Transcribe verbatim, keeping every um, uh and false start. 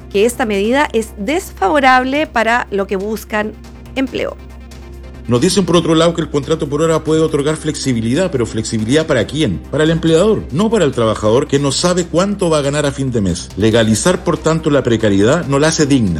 que esta medida es desfavorable para lo que buscan empleo. Nos dicen por otro lado que el contrato por hora puede otorgar flexibilidad, pero ¿flexibilidad para quién? Para el empleador, no para el trabajador que no sabe cuánto va a ganar a fin de mes. Legalizar, por tanto, la precariedad no la hace digna.